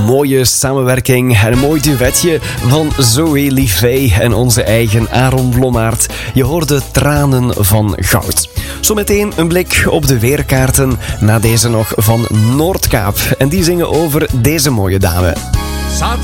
mooie samenwerking en een mooi duetje van Zoe Liefey en onze eigen Aaron Blommaert. Je hoorde Tranen van Goud. Zometeen een blik op de weerkaarten, na deze nog van Noordkaap. En die zingen over deze mooie dame.